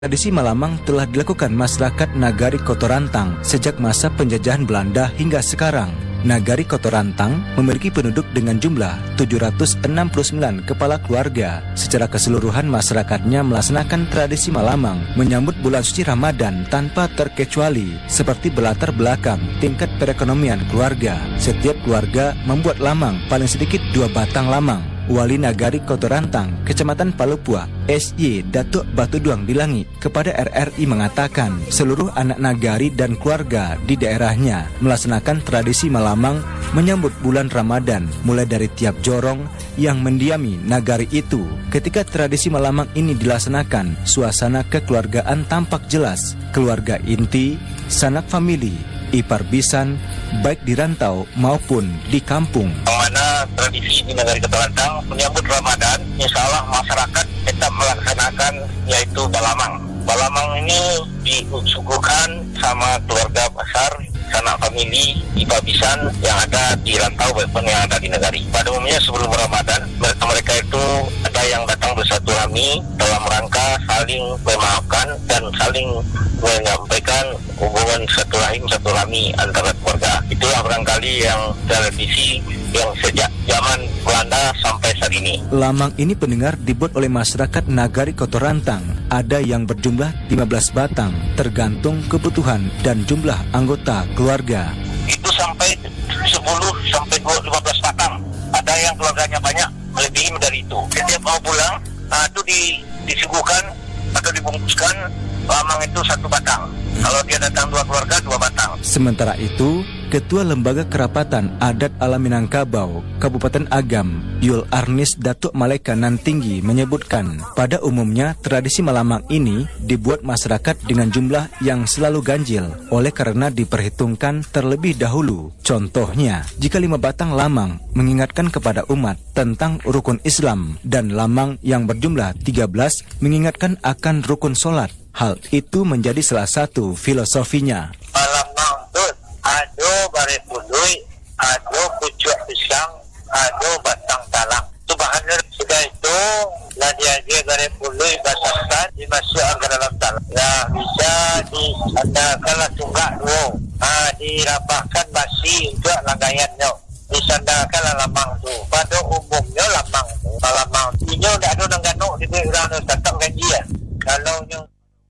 Tradisi Malamang telah dilakukan masyarakat Nagari Kotorantang sejak masa penjajahan Belanda hingga sekarang. Nagari Kotorantang memiliki penduduk dengan jumlah 769 kepala keluarga. Secara keseluruhan masyarakatnya melaksanakan tradisi Malamang menyambut bulan suci Ramadan tanpa terkecuali, seperti berlatar belakang tingkat perekonomian keluarga. Setiap keluarga membuat lamang paling sedikit 2 batang lamang. Wali Nagari Kotorantang, Kecamatan Palupua, SY Datuk Batuduang Bilangi kepada RRI mengatakan seluruh anak Nagari dan keluarga di daerahnya melaksanakan tradisi Malamang menyambut bulan Ramadan mulai dari tiap jorong yang mendiami Nagari itu. Ketika tradisi Malamang ini dilaksanakan, suasana kekeluargaan tampak jelas. Keluarga inti, sanak famili, ipar bisan, baik di rantau maupun di kampung. Mana tradisi di Nagari Kotorantang menyambut Ramadan, insya Allah masyarakat tetap melaksanakan yaitu Balamang. Balamang ini disuguhkan sama keluarga besar, sanak famili, ipar bisan yang ada di rantau maupun yang ada di Nagari. Pada umumnya sebelum Ramadan, mereka itu ada yang datang bersilaturahmi dalam rangka saling memaafkan dan saling menyampaikan hubungan silaturahmi antara keluarga. Itulah barangkali yang tradisi yang sejak zaman Belanda sampai saat ini. Lamang ini pendengar dibuat oleh masyarakat Nagari Kotorantang. Ada yang berjumlah 15 batang, tergantung kebutuhan dan jumlah anggota keluarga. Itu sampai 10 sampai 15 batang. Ada yang keluarganya banyak, melebihi dari itu. Setiap mau pulang, itu disuguhkan atau dibungkuskan lamang itu 1 batang. Kalau dia datang 2 keluarga, 2 batang. Sementara itu, Ketua Lembaga Kerapatan Adat Alam Minangkabau, Kabupaten Agam, Yul Arnis Datuk Maleka Nantinggi menyebutkan, pada umumnya tradisi Malamang ini dibuat masyarakat dengan jumlah yang selalu ganjil, oleh karena diperhitungkan terlebih dahulu. Contohnya, jika 5 batang lamang mengingatkan kepada umat tentang rukun Islam, dan lamang yang berjumlah 13 mengingatkan akan rukun solat. Hal itu menjadi salah satu filosofinya. Malamang tu ada bare pului, ada pucuk pisang, ada batang talang. Tu bahannya sudah itu lah dia bare pului basahkan dimasukkan ke dalam talang. Nah bisa disandarkanlah tunggak dua. Dirapahkan basi untuk langgayannya. Disandarkanlah lamang tu. Pada umumnya lamang tu. Lamang tu nya dah ada nang ganuk di orang tetap gajian. Kalau nya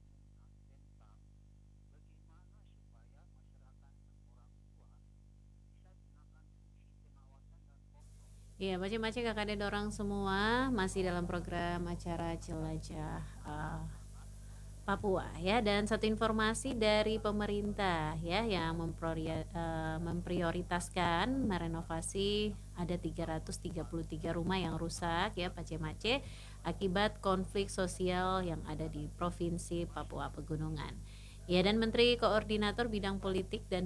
Iya, macam-macam kakak dan orang semua masih dalam program acara Jelajah Papua ya. Dan satu informasi dari pemerintah ya yang memprioritaskan merenovasi ada 333 rumah yang rusak ya Pace-Mace akibat konflik sosial yang ada di Provinsi Papua Pegunungan. Ya, dan Menteri Koordinator Bidang Politik dan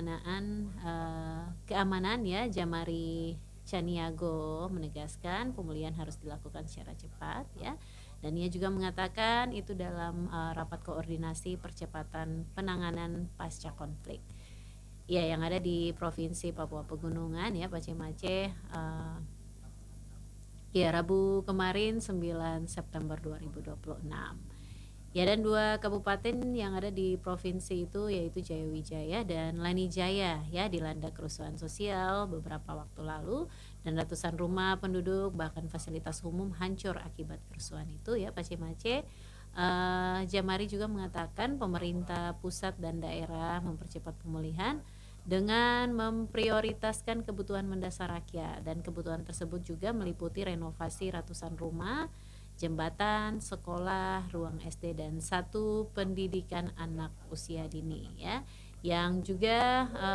Keamanan ya Jamari Caniago menegaskan pemulihan harus dilakukan secara cepat ya, dan ia juga mengatakan itu dalam rapat koordinasi percepatan penanganan pasca konflik ya yang ada di Provinsi Papua Pegunungan ya Pace-Mace ya Rabu kemarin 9 September 2026. Ya, dan 2 kabupaten yang ada di provinsi itu yaitu Jayawijaya dan Lanijaya ya dilanda kerusuhan sosial beberapa waktu lalu, dan ratusan rumah penduduk bahkan fasilitas umum hancur akibat kerusuhan itu ya Pace-Mace. Jamari juga mengatakan pemerintah pusat dan daerah mempercepat pemulihan dengan memprioritaskan kebutuhan mendasar rakyat, dan kebutuhan tersebut juga meliputi renovasi ratusan rumah, jembatan, sekolah, ruang SD, dan 1 pendidikan anak usia dini ya, yang juga